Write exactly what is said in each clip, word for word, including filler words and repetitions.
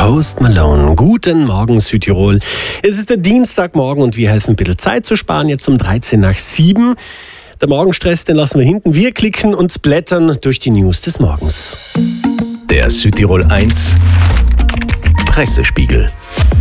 Post Malone. Guten Morgen Südtirol. Es ist der Dienstagmorgen und wir helfen ein bisschen Zeit zu sparen. Jetzt um dreizehn nach sieben. Der Morgenstress, den lassen wir hinten. Wir klicken und blättern durch die News des Morgens. Der Südtirol eins Pressespiegel.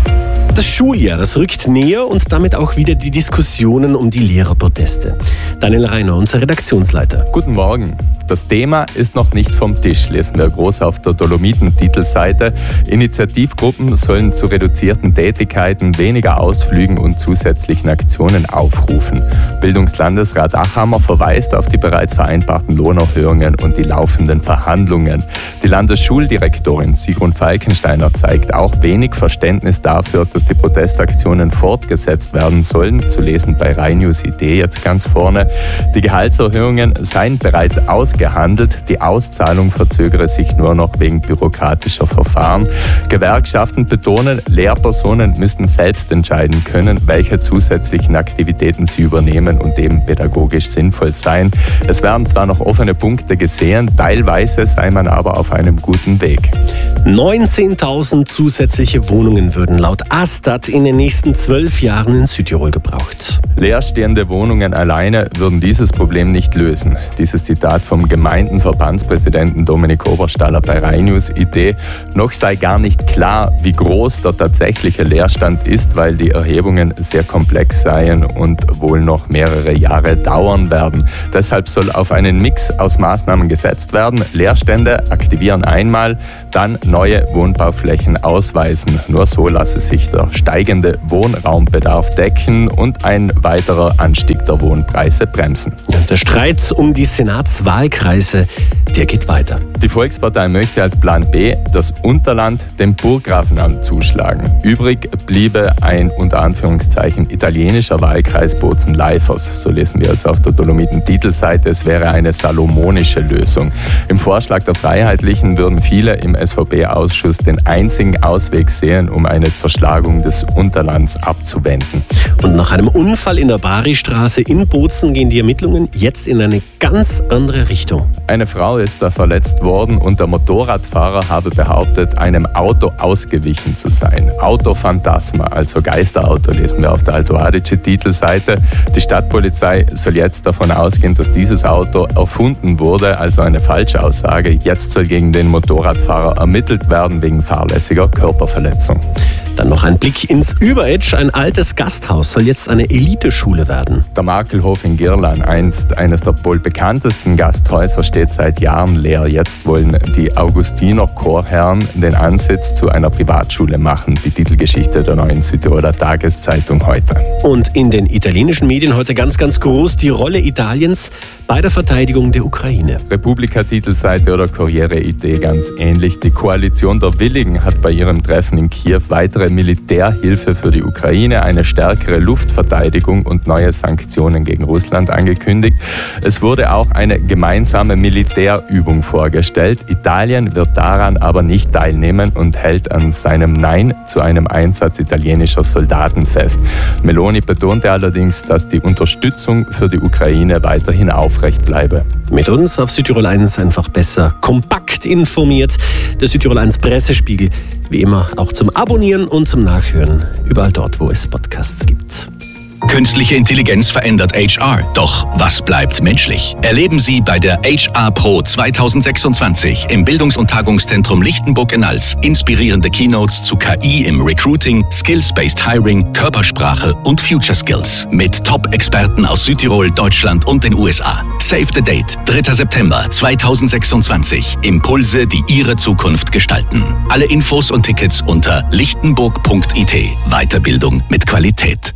Das Schuljahr, das rückt näher und damit auch wieder die Diskussionen um die Lehrerproteste. Daniel Reiner, unser Redaktionsleiter. Guten Morgen. Das Thema ist noch nicht vom Tisch, lesen wir groß auf der Dolomiten-Titelseite. Initiativgruppen sollen zu reduzierten Tätigkeiten, weniger Ausflügen und zusätzlichen Aktionen aufrufen. Bildungslandesrat Achammer verweist auf die bereits vereinbarten Lohnerhöhungen und die laufenden Verhandlungen. Die Landesschuldirektorin Sigrun Falkensteiner zeigt auch wenig Verständnis dafür, dass die Protestaktionen fortgesetzt werden sollen. Zu lesen bei RheinNews Idee jetzt ganz vorne. Die Gehaltserhöhungen seien bereits ausgehandelt. Die Auszahlung verzögere sich nur noch wegen bürokratischer Verfahren. Gewerkschaften betonen, Lehrpersonen müssten selbst entscheiden können, welche zusätzlichen Aktivitäten sie übernehmen und eben pädagogisch sinnvoll seien. Es werden zwar noch offene Punkte gesehen, teilweise sei man aber auf einem guten Weg. neunzehntausend zusätzliche Wohnungen würden laut Astat in den nächsten zwölf Jahren in Südtirol gebraucht. Leerstehende Wohnungen alleine würden dieses Problem nicht lösen. Dieses Zitat vom Gemeindenverbandspräsidenten Dominik Oberstaller bei RheinNews Idee. Noch sei gar nicht klar, wie groß der tatsächliche Leerstand ist, weil die Erhebungen sehr komplex seien und wohl noch mehrere Jahre dauern werden. Deshalb soll auf einen Mix aus Maßnahmen gesetzt werden. Leerstände aktivieren einmal, dann neue Wohnbauflächen ausweisen. Nur so lasse sich der steigende Wohnraumbedarf decken und ein weiterer Anstieg der Wohnpreise bremsen. Ja, der Streit um die Senatswahlkreise, der geht weiter. Die Volkspartei möchte als Plan B das Unterland dem Burggrafenamt zuschlagen. Übrig bliebe ein unter Anführungszeichen italienischer Wahlkreis Bozen-Leifers. So lesen wir es auf der Dolomiten-Titelseite. Es wäre eine salomonische Lösung. Im Vorschlag der Freiheitlichen würden viele im S V P-Ausschuss den einzigen Ausweg sehen, um eine Zerschlagung des Unterlands abzuwenden. Und nach einem Unfall in der Bari-Straße in Bozen gehen die Ermittlungen jetzt in eine ganz andere Richtung. Eine Frau ist da verletzt worden und der Motorradfahrer habe behauptet, einem Auto ausgewichen zu sein. Autophantasma, also Geisterauto, lesen wir auf der Alto Adige-Titelseite. Die Stadtpolizei soll jetzt davon ausgehen, dass dieses Auto erfunden wurde, also eine Falschaussage. Jetzt soll gegen den Motorradfahrer ermittelt werden wegen fahrlässiger Körperverletzung. Dann noch ein Blick ins Überetsch. Ein altes Gasthaus soll jetzt eine Eliteschule werden. Der Makelhof in Girlan, einst eines der wohl bekanntesten Gasthäuser, steht seit Jahren leer. Jetzt wollen die Augustiner Chorherren den Ansitz zu einer Privatschule machen. Die Titelgeschichte der neuen Südtiroler Tageszeitung heute. Und in den italienischen Medien heute ganz, ganz groß die Rolle Italiens bei der Verteidigung der Ukraine. Republika-Titelseite oder Corriere-Idee ganz ähnlich. Die Koalition der Willigen hat bei ihrem Treffen in Kiew weitere Militärhilfe für die Ukraine, eine stärkere Luftverteidigung und neue Sanktionen gegen Russland angekündigt. Es wurde auch eine gemeinsame Militärübung vorgestellt. Italien wird daran aber nicht teilnehmen und hält an seinem Nein zu einem Einsatz italienischer Soldaten fest. Meloni betonte allerdings, dass die Unterstützung für die Ukraine weiterhin aufrecht bleibe. Mit uns auf Südtirol eins einfach besser kompakt informiert. Der Südtirol eins Pressespiegel, wie immer auch zum Abonnieren und zum Nachhören, überall dort, wo es Podcasts gibt. Künstliche Intelligenz verändert H R. Doch was bleibt menschlich? Erleben Sie bei der H R Pro zwanzig sechsundzwanzig im Bildungs- und Tagungszentrum Lichtenburg in Als inspirierende Keynotes zu K I im Recruiting, Skills-Based Hiring, Körpersprache und Future Skills. Mit Top-Experten aus Südtirol, Deutschland und den U S A. Save the date, dritter September zweitausendsechsundzwanzig. Impulse, die Ihre Zukunft gestalten. Alle Infos und Tickets unter lichtenburg punkt I T. Weiterbildung mit Qualität.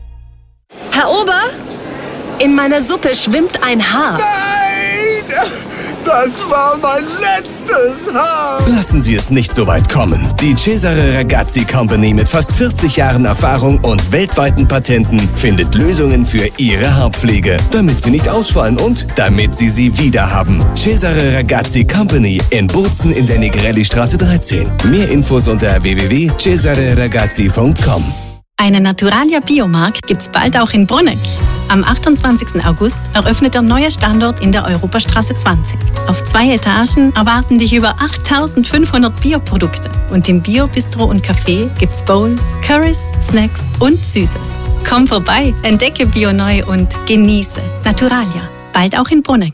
Herr Ober, in meiner Suppe schwimmt ein Haar. Nein! Das war mein letztes Haar! Lassen Sie es nicht so weit kommen. Die Cesare Ragazzi Company mit fast vierzig Jahren Erfahrung und weltweiten Patenten findet Lösungen für Ihre Haarpflege, damit sie nicht ausfallen und damit Sie sie wieder haben. Cesare Ragazzi Company in Bozen in der Negrelli-Straße dreizehn. Mehr Infos unter w w w punkt cesare ragazzi punkt com. Eine Naturalia Biomarkt gibt's bald auch in Bruneck. Am achtundzwanzigsten August eröffnet der neue Standort in der Europastraße zwanzig. Auf zwei Etagen erwarten dich über achttausendfünfhundert Bioprodukte. Und im Bio-Bistro und Café gibt's Bowls, Currys, Snacks und Süßes. Komm vorbei, entdecke Bio neu und genieße Naturalia. Bald auch in Bruneck.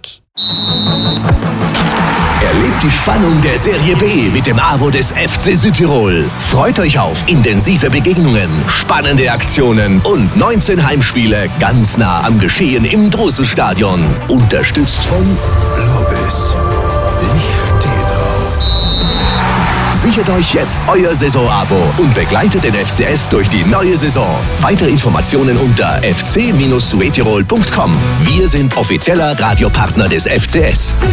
Erlebt die Spannung der Serie B mit dem Abo des F C Südtirol. Freut euch auf intensive Begegnungen, spannende Aktionen und neunzehn Heimspiele ganz nah am Geschehen im Drosselstadion. Unterstützt von Lobis. Ich stehe drauf. Sichert euch jetzt euer Saisonabo und begleitet den F C S durch die neue Saison. Weitere Informationen unter f c Bindestrich suetirol punkt com. Wir sind offizieller Radiopartner des F C S.